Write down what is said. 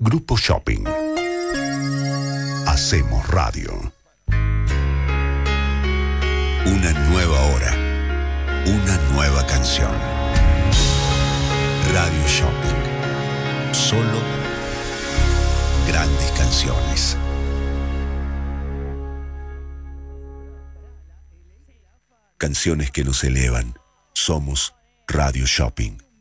Grupo Shopping. Hacemos radio. Una nueva hora. Una nueva canción. Radio Shopping. Solo grandes canciones. Canciones que nos elevan. Somos Radio Shopping.